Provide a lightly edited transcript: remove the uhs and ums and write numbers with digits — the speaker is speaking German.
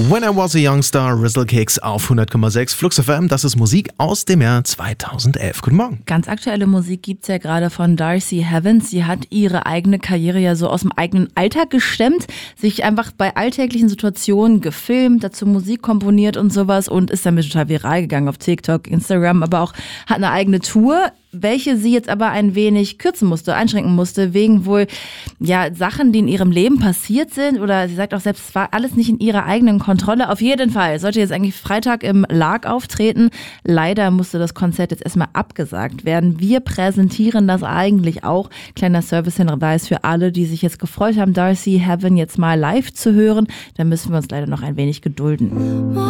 When I Was a Youngstar, Rizzle Kicks auf 100,6 Flux FM. Das ist Musik aus dem Jahr 2011. Guten Morgen. Ganz aktuelle Musik gibt's ja gerade von Darcy Heavens. Sie hat ihre eigene Karriere ja so aus dem eigenen Alltag gestemmt, sich einfach bei alltäglichen Situationen gefilmt, dazu Musik komponiert und sowas und ist damit total viral gegangen auf TikTok, Instagram, aber auch hat eine eigene Tour, welche sie jetzt aber ein wenig kürzen musste, einschränken musste, wegen wohl Sachen, die in ihrem Leben passiert sind, oder sie sagt auch selbst, es war alles nicht in ihrer eigenen Kontrolle. Auf jeden Fall sollte jetzt eigentlich Freitag im Lark auftreten. Leider musste das Konzert jetzt erstmal abgesagt werden. Wir präsentieren das eigentlich auch. Kleiner Service-Hinweis für alle, die sich jetzt gefreut haben, Darcy Heaven jetzt mal live zu hören. Da müssen wir uns leider noch ein wenig gedulden.